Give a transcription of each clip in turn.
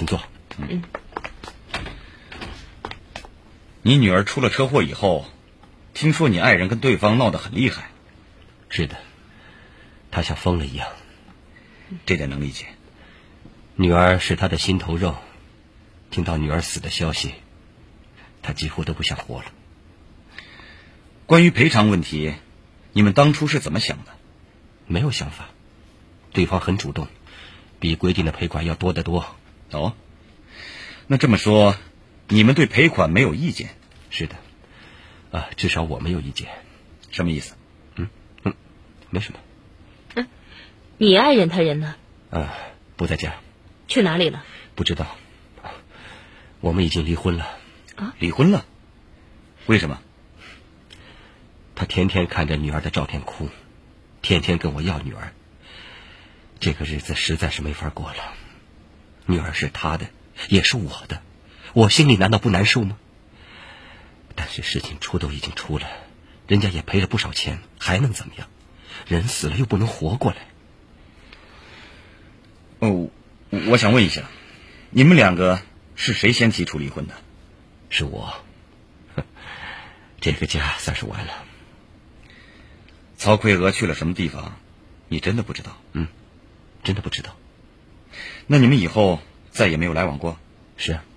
请坐。 你女儿出了车祸以后，听说你爱人跟对方闹得很厉害。 是的，他像疯了一样。 这点能理解。 女儿是他的心头肉，听到女儿死的消息，他几乎都不想活了。 关于赔偿问题，你们当初是怎么想的？ 没有想法，对方很主动，比规定的赔款要多得多。 哦，那这么说，你们对赔款没有意见？ 是的，至少我没有意见。 什么意思？ 没什么。 你爱人他人呢？ 不在家。 去哪里了？ 不知道。我们已经离婚了。 离婚了？为什么？ 他天天看着女儿的照片哭，天天跟我要女儿。这个日子实在是没法过了。女儿是他的，也是我的，我心里难道不难受吗？但是事情出都已经出了，人家也赔了不少钱，还能怎么样？人死了又不能活过来。 我想问一下，你们两个是谁先提出离婚的？ 是我。这个家算是完了。 曹奎娥去了什么地方，你真的不知道？ 真的不知道。 那你们以后再也没有来往过？ 是啊。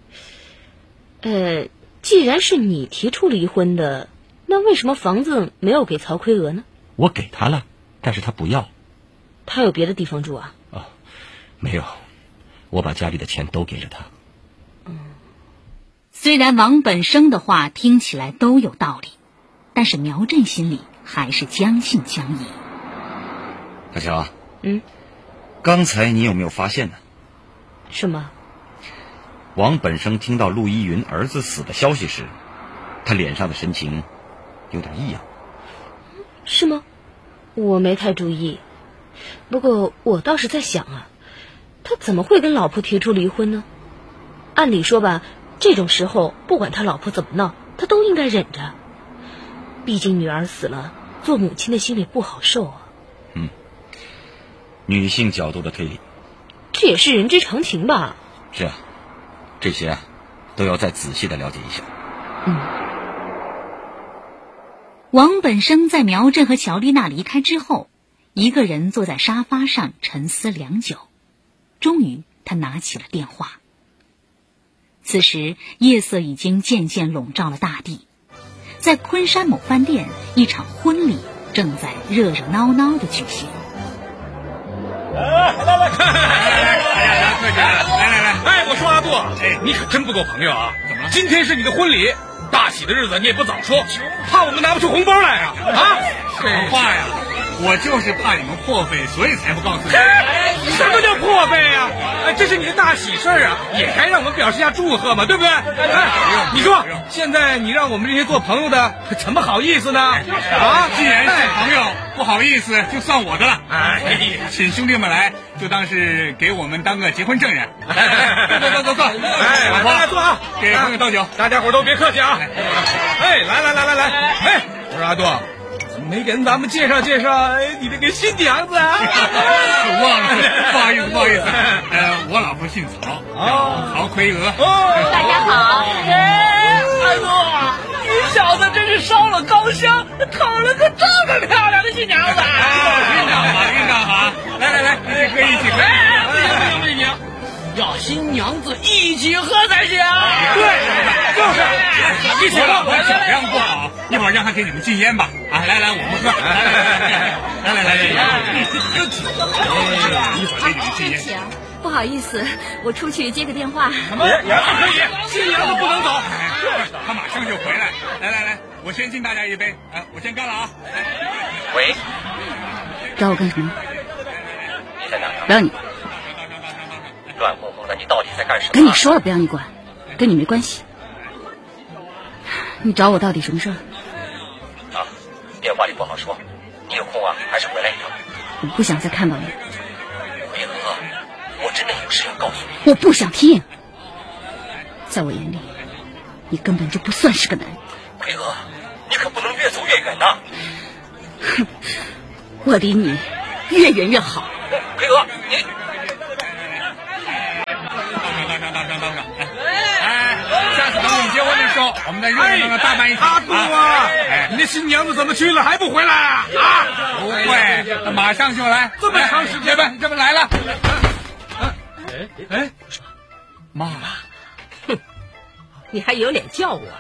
既然是你提出离婚的，那为什么房子没有给曹奎娥呢？ 我给他了，但是他不要。 他有别的地方住啊？ 没有，我把家里的钱都给了他。 虽然王本生的话听起来都有道理，但是苗振心里还是将信将疑。 小乔，刚才你有没有发现呢？ 什么？ 王本生听到陆依云儿子死的消息时，他脸上的神情有点异样。 是吗？我没太注意。不过我倒是在想他怎么会跟老婆提出离婚呢？按理说吧，这种时候不管他老婆怎么闹，他都应该忍着。毕竟女儿死了，做母亲的心里不好受啊。 女性角度的推理， 这也是人之常情吧？ 是啊，这些都要再仔细的了解一下。 王本生在苗振和乔丽娜离开之后，一个人坐在沙发上沉思良久，终于他拿起了电话。此时夜色已经渐渐笼罩了大地，在昆山某饭店，一场婚礼正在热热闹闹的举行。 来，我说阿杜，你可真不够朋友啊！怎么了？今天是你的婚礼，大喜的日子你也不早说，怕我们拿不出红包来啊！ 什么话呀？我就是怕你们破费，所以才不告诉你。 什么叫破费啊？这是你的大喜事啊，也该让我们表示一下祝贺嘛，对不对？你说现在你让我们这些做朋友的怎么好意思呢？ 既然是朋友，不好意思就算我的了。请兄弟们来，就当是给我们当个结婚证人。坐，老婆坐啊， 给朋友倒酒， 大家伙都别客气啊。来，我说阿杜，没给咱们介绍介绍你这个新娘子啊？ 忘了，不好意思。我老婆姓曹，叫曹奎娥。 大家好。 阿杜，你小子真是烧了高香，讨了个这么漂亮的新娘子。 院长好，来，一起喝。 不行，要新娘子一起喝才行。 对，就是一起喝， 酒量不好，一会儿让他给你们禁烟吧。来，我们喝。来，一会儿给你们禁烟。 不好意思，我出去接个电话。 什么？也可以，新娘子不能走。 他马上就回来。来，我先敬大家一杯。我先干了啊。 喂，找我干什么？ 你在哪儿？ 不要你。 乱哄哄的，你到底在干什么？ 跟你说了不要你管，跟你没关系。你找我到底什么事儿？ 电话里不好说，你有空还是回来一趟。 我不想再看到你。 奎娥，我真的有事要告诉你。 我不想听。在我眼里，你根本就不算是个男人。 奎娥，你可不能越走越远呐！ 哼，我离你越远越好。 奎娥，你。 哎，下次等你结婚的时候，我们再热热闹闹大办一场。 阿杜啊，你那新娘子怎么去了还不回来啊？ 不会，马上就来。 这么长时间， 这不来了。 妈， 哼，你还有脸叫我啊？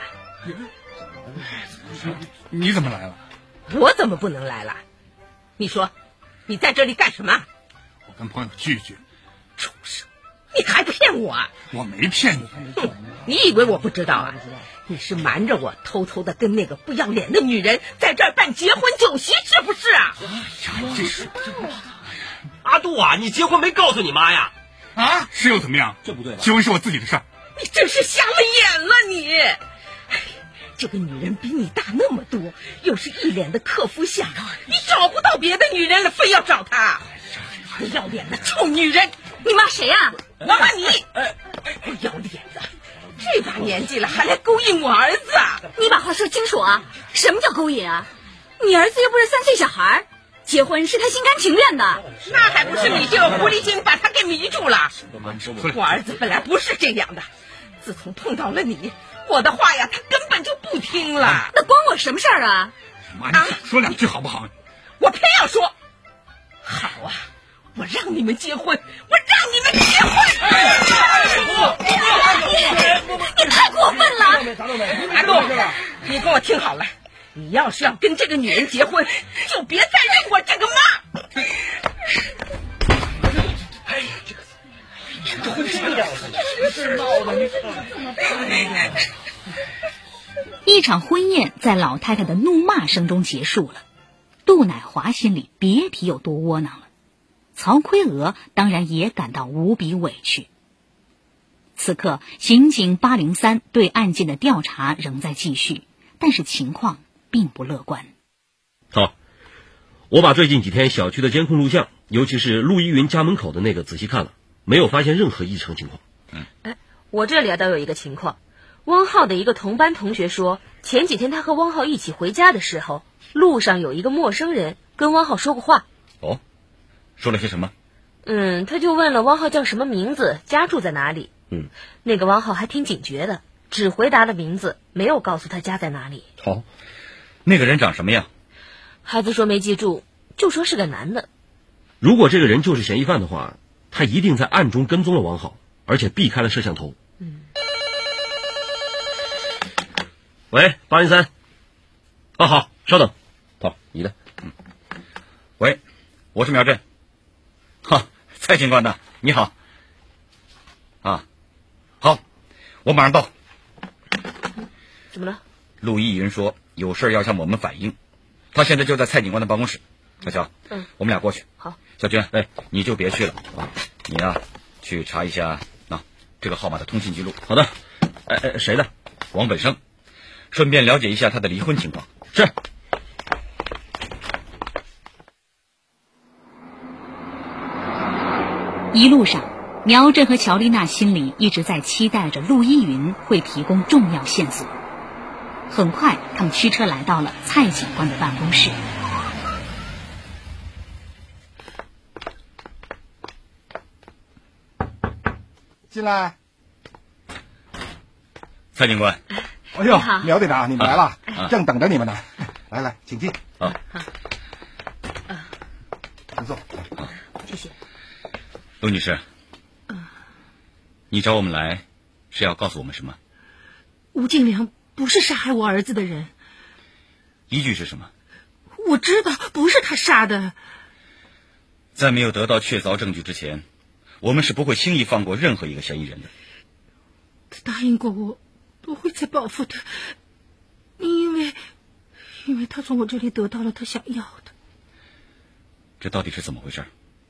你怎么来了？ 我怎么不能来了？你说，你在这里干什么？ 我跟朋友聚聚。 畜生！你还骗我啊？ 我没骗你。 你以为我不知道啊？你是瞒着我，偷偷的跟那个不要脸的女人在这儿办结婚酒席，是不是啊？ 哎呀，这是阿杜啊，你结婚没告诉你妈呀？ 啊，是又怎么样？ 这不对吧？ 结婚是我自己的事儿。 你真是瞎了眼了你！这个女人比你大那么多，又是一脸的克夫相，你找不到别的女人了，非要找她。不要脸的臭女人！ 你骂谁啊？ 我骂你！不要脸的，这把年纪了还来勾引我儿子啊！ 你把话说清楚啊！什么叫勾引啊？你儿子又不是3岁小孩，结婚是他心甘情愿的。 那还不是你这个狐狸精把他给迷住了？我儿子本来不是这样的，自从碰到了你，我的话呀，他根本就不听了。 那关我什么事儿啊？ 妈，你说2句好不好？ 我偏要说，好啊！我让你们结婚，我让你们结婚！ 你太过分了！ 阿杜，你给我听好了，你要是要跟这个女人结婚，就别再认我这个妈！ 这婚什么样子？是闹的， 一场婚宴在老太太的怒骂声中结束了。杜乃华心里别提有多窝囊了。曹奎娥当然也感到无比委屈。此刻，刑警803对案件的调查仍在继续，但是情况并不乐观。 好，我把最近几天小区的监控录像，尤其是陆一云家门口的那个仔细看了，没有发现任何异常情况。 我这里倒有一个情况，汪浩的一个同班同学说，前几天他和汪浩一起回家的时候，路上有一个陌生人跟汪浩说过话。 哦，说了些什么？ 他就问了汪浩叫什么名字，家住在哪里。那个汪浩还挺警觉的，只回答了名字，没有告诉他家在哪里。 好，那个人长什么样？ 孩子说没记住，就说是个男的。 如果这个人就是嫌疑犯的话，他一定在暗中跟踪了汪浩，而且避开了摄像头。喂，803。好，稍等。好，你的。 喂，我是苗震。蔡警官的，你好。好，我马上到。 怎么了？ 陆一云说有事要向我们反映，他现在就在蔡警官的办公室。小乔，我们俩过去。 好。 小军，你就别去了啊，你呀，去查一下这个号码的通信记录。 好的。谁的？ 王本生，顺便了解一下他的离婚情况。 是。 一路上，苗震和乔丽娜心里一直在期待着陆一云会提供重要线索。很快，他们驱车来到了蔡警官的办公室。 进来。 蔡警官。 哎呦，苗队长，你们来了，正等着你们呢。来，请进。请坐。 谢谢。 陆女士，你找我们来是要告诉我们什么？ 吴敬良不是杀害我儿子的人。 依据是什么？ 我知道不是他杀的。 在没有得到确凿证据之前，我们是不会轻易放过任何一个嫌疑人的。 他答应过我不会再报复他，因为他从我这里得到了他想要的。 这到底是怎么回事？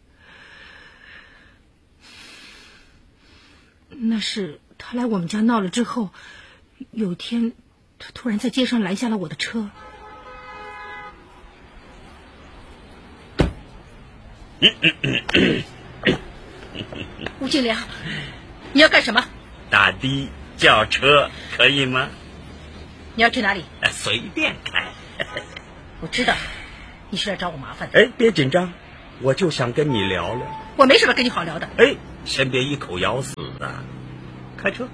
那是他来我们家闹了之后，有一天他突然在街上拦下了我的车。 吴敬良，你要干什么？ 打的叫车可以吗？ 你要去哪里？ 随便开。 我知道你是来找我麻烦的。 别紧张，我就想跟你聊聊。 我没什么跟你好聊的。 先别一口咬死的。 开车。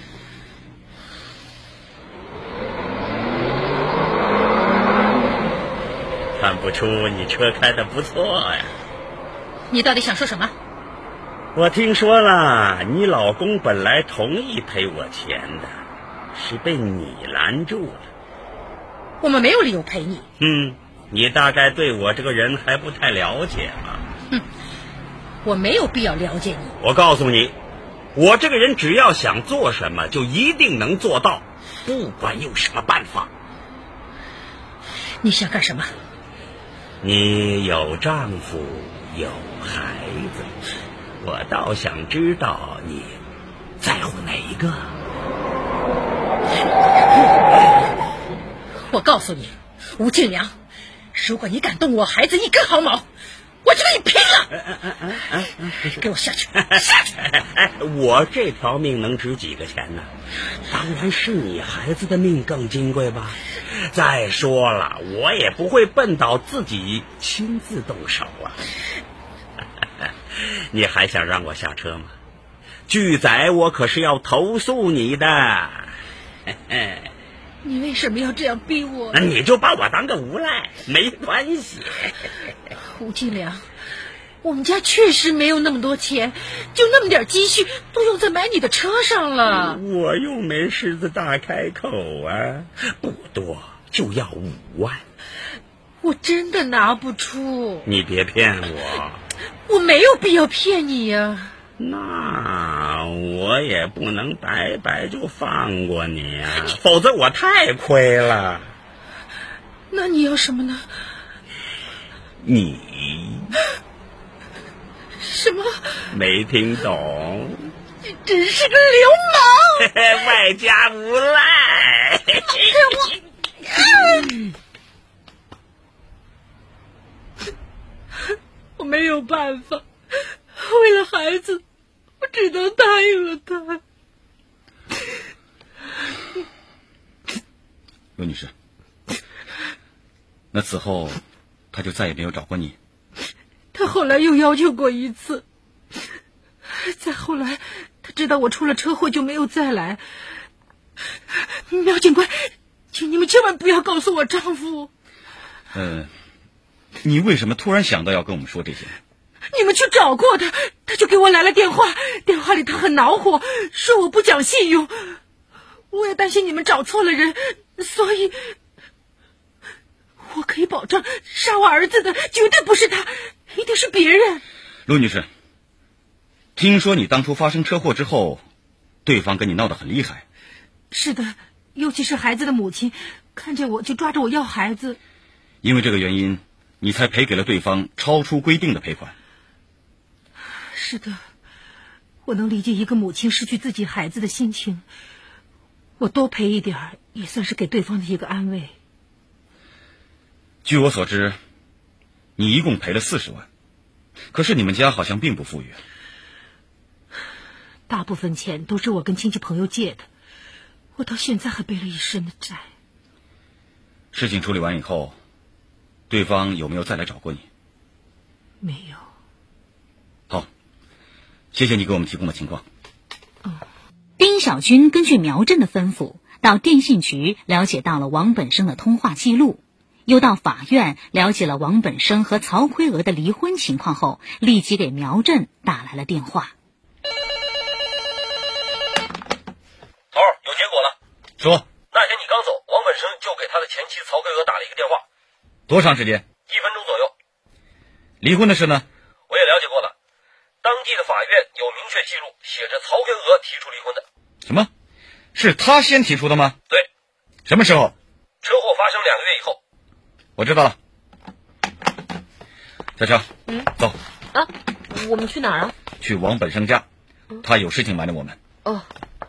看不出你车开得不错呀。 你到底想说什么？ 我听说了，你老公本来同意赔我钱的，是被你拦住了。 我们没有理由赔你。 你大概对我这个人还不太了解吧？ 我没有必要了解你。 我告诉你，我这个人只要想做什么，就一定能做到，不管用什么办法。 你想干什么？ 你有丈夫，有孩子，我倒想知道你在乎哪一个。 我告诉你，吴庆良，如果你敢动我孩子一根毫毛，我就跟你拼了！给我下去，下去！ 我这条命能值几个钱呢？当然是你孩子的命更金贵吧。再说了，我也不会笨到自己亲自动手啊。你还想让我下车吗？拒载我可是要投诉你的。 你为什么要这样逼我？ 你就把我当个无赖，没关系。 吴金良，我们家确实没有那么多钱，就那么点积蓄都用在买你的车上了。 我又没狮子大开口啊，不多就要5万。 我真的拿不出。 你别骗我。 我没有必要骗你呀。 那我也不能白白就放过你啊，否则我太亏了。 那你要什么呢？ 你什么？ 没听懂？ 你真是个流氓！外加无赖！ 我没有办法，为了孩子，我只能答应了他。 陆女士，那此后他就再也没有找过你？ 他后来又要求过一次，再后来他知道我出了车祸就没有再来。苗警官，请你们千万不要告诉我丈夫。 你为什么突然想到要跟我们说这些？ 你们去找过他，他就给我来了电话，电话里他很恼火，说我不讲信用。我也担心你们找错了人，所以我可以保证，杀我儿子的绝对不是他，一定是别人。 陆女士，听说你当初发生车祸之后，对方跟你闹得很厉害。 是的，尤其是孩子的母亲，看见我就抓着我要孩子。 因为这个原因，你才赔给了对方超出规定的赔款。 是的，我能理解一个母亲失去自己孩子的心情，我多赔一点也算是给对方的一个安慰。 据我所知，你一共赔了40万，可是你们家好像并不富裕。 大部分钱都是我跟亲戚朋友借的，我到现在还背了一身的债。 事情处理完以后，对方有没有再来找过你？ 没有。 好，谢谢你给我们提供的情况。 丁小军根据苗震的吩咐，到电信局了解到了王本生的通话记录，又到法院了解了王本生和曹奎娥的离婚情况后，立即给苗震打来了电话。 头儿，有结果了。 说。 那天你刚走，王本生就给他的前妻曹奎娥打了一个电话。 多长时间？1 分钟左右。 离婚的事呢？ 我也了解过了，当地的法院有明确记录，写着曹奎娥提出离婚的。 什么？是他先提出的吗？ 对。 什么时候？ 车祸发生2个月以后。 我知道了。小乔，走。 啊，我们去哪儿啊？ 去王本生家，他有事情瞒着我们。 哦。